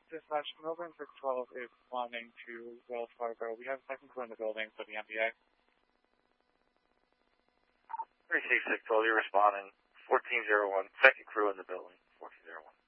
Dispatch, Melbourne 612 is responding to Wells Fargo. We have a second crew in the building for the MBA. 36612, you're responding. 1401, second crew in the building. 1401.